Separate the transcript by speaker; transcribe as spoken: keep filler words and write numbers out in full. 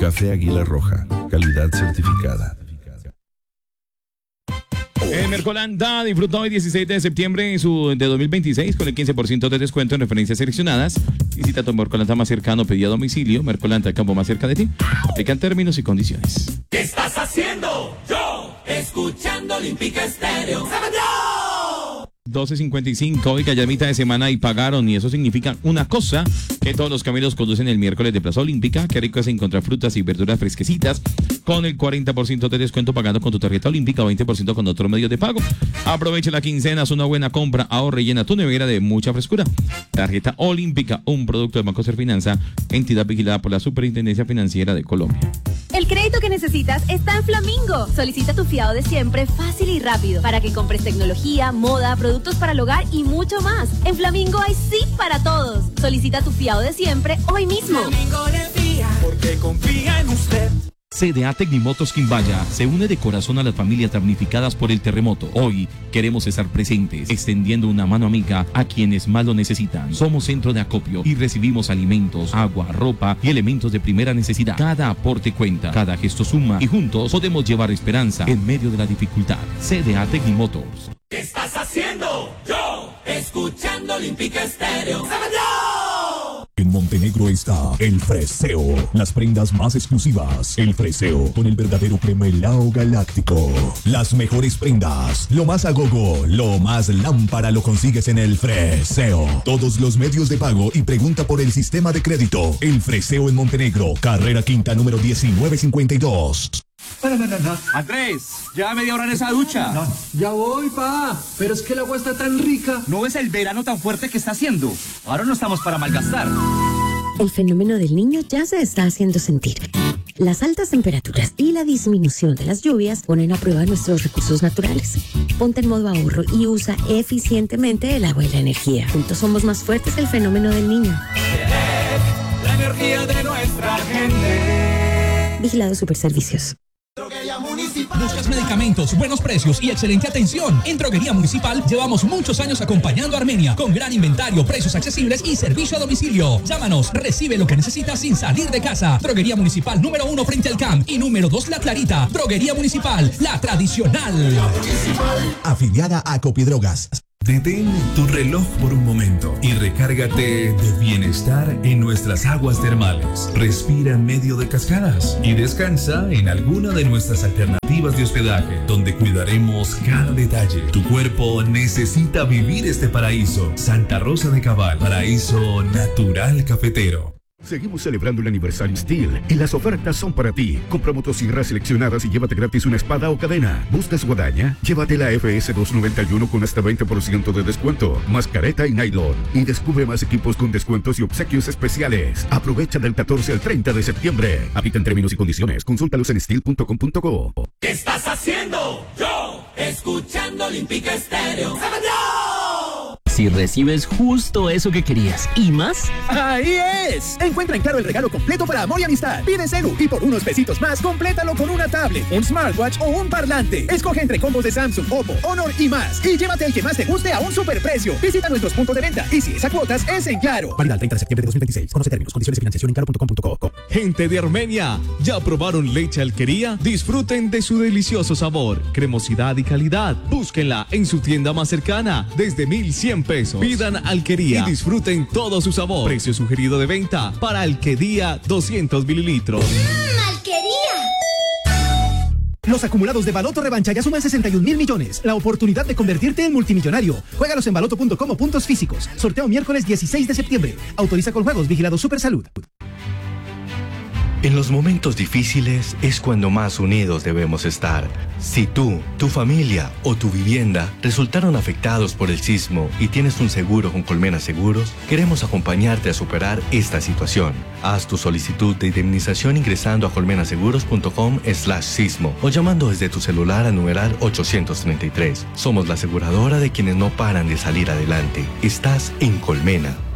Speaker 1: Café Águila Roja, calidad certificada.
Speaker 2: En Mercolanda disfruta hoy dieciséis de septiembre su, de dos mil veintiséis con el quince por ciento de descuento en referencias seleccionadas. Visita tu Mercolanda más cercano, pedí a domicilio. Mercolanda, el campo más cerca de ti. Aplican términos y condiciones.
Speaker 3: ¿Qué estás haciendo? Yo, escuchando Olímpica Estéreo.
Speaker 2: doce cincuenta y cinco, hoy ya mitad de semana y pagaron, y eso significa una cosa, que todos los caminos conducen el miércoles de Plaza Olímpica. Qué rico es encontrar frutas y verduras fresquecitas con el cuarenta por ciento de descuento pagando con tu tarjeta Olímpica o veinte por ciento con otro medio de pago. Aprovecha la quincena, es una buena compra, ahorra y llena tu nevera de mucha frescura. Tarjeta Olímpica, un producto de Banco Serfinanza, entidad vigilada por la Superintendencia Financiera de Colombia.
Speaker 4: El crédito que necesitas está en Flamingo. Solicita tu fiado de siempre fácil y rápido para que compres tecnología, moda, productos para el hogar y mucho más. En Flamingo hay sí para todos. Solicita tu fiado de siempre hoy mismo.
Speaker 3: Flamingo le fía porque confía en usted.
Speaker 5: C D A Tecnimotos Quimbaya se une de corazón a las familias damnificadas por el terremoto. Hoy queremos estar presentes, extendiendo una mano amiga a quienes más lo necesitan. Somos centro de acopio y recibimos alimentos, agua, ropa y elementos de primera necesidad. Cada aporte cuenta, cada gesto suma y juntos podemos llevar esperanza en medio de la dificultad. C D A Tecnimotos.
Speaker 3: ¿Qué estás haciendo? Yo, escuchando Olímpica Estéreo.
Speaker 6: En Montenegro está El Freseo, las prendas más exclusivas. El Freseo, con el verdadero crema helado galáctico. Las mejores prendas, lo más agogo, lo más lámpara lo consigues en El Freseo. Todos los medios de pago y pregunta por el sistema de crédito. El Freseo en Montenegro, carrera quinta número diecinueve cincuenta y dos.
Speaker 7: No, no, no, no. Andrés, ya media hora en esa ducha.
Speaker 8: No, ya voy, pa. Pero es que el agua está tan rica.
Speaker 7: ¿No ves el verano tan fuerte que está haciendo? Ahora no estamos para malgastar.
Speaker 9: El fenómeno del Niño ya se está haciendo sentir. Las altas temperaturas y la disminución de las lluvias ponen a prueba nuestros recursos naturales. Ponte en modo ahorro y usa eficientemente el agua y la energía. Juntos somos más fuertes el fenómeno del Niño.
Speaker 3: La energía de nuestra gente.
Speaker 9: Vigilado Superservicios.
Speaker 10: ¿Buscas medicamentos, buenos precios y excelente atención? En Droguería Municipal llevamos muchos años acompañando a Armenia con gran inventario, precios accesibles y servicio a domicilio. Llámanos, recibe lo que necesitas sin salir de casa. Droguería Municipal número uno frente al C A M y número dos La Clarita. Droguería Municipal, la tradicional.
Speaker 6: Afiliada a Copidrogas.
Speaker 11: Detén tu reloj por un momento y recárgate de bienestar en nuestras aguas termales. Respira en medio de cascadas y descansa en alguna de nuestras alternativas de hospedaje, donde cuidaremos cada detalle. Tu cuerpo necesita vivir este paraíso. Santa Rosa de Cabal, paraíso natural cafetero.
Speaker 12: Seguimos celebrando el aniversario Steel y las ofertas son para ti. Compra motosierras seleccionadas y llévate gratis una espada o cadena. ¿Buscas guadaña? Llévate la F S doscientos noventa y uno con hasta veinte por ciento de descuento, más careta y nylon. Y descubre más equipos con descuentos y obsequios especiales. Aprovecha del catorce al treinta de septiembre. Aplican términos y condiciones. Consúltalos en steel punto com punto co.
Speaker 3: ¿Qué estás haciendo? Yo, escuchando Olímpica Estéreo.
Speaker 13: Si recibes justo eso que querías y más.
Speaker 14: ¡Ahí es! Encuentra en Claro el regalo completo para amor y amistad. Pide celu y por unos pesitos más, complétalo con una tablet, un smartwatch o un parlante. Escoge entre combos de Samsung, Oppo, Honor y más. Y llévate el que más te guste a un superprecio. Visita nuestros puntos de venta y si es a cuotas, es en Claro.
Speaker 6: Válida el treinta de septiembre de dos mil veintiséis. Conoce términos, condiciones y financiación en claro punto com punto co.
Speaker 15: Gente de Armenia, ¿ya probaron leche Alquería? Disfruten de su delicioso sabor, cremosidad y calidad. Búsquenla en su tienda más cercana desde mil cien pesos. Pidan Alquería y disfruten todo su sabor. Precio sugerido de venta para Alquería doscientos mililitros.
Speaker 16: ¡Mmm, Alquería!
Speaker 14: Los acumulados de Baloto Revancha ya suman sesenta y un mil millones. La oportunidad de convertirte en multimillonario. Juégalos en baloto punto com o puntos físicos. Sorteo miércoles dieciséis de septiembre. Autoriza con juegos. Vigilado Supersalud.
Speaker 17: En los momentos difíciles es cuando más unidos debemos estar. Si tú, tu familia o tu vivienda resultaron afectados por el sismo y tienes un seguro con Colmena Seguros, queremos acompañarte a superar esta situación. Haz tu solicitud de indemnización ingresando a colmenaseguros punto com slash sismo o llamando desde tu celular al numeral ochocientos treinta y tres. Somos la aseguradora de quienes no paran de salir adelante. Estás en Colmena.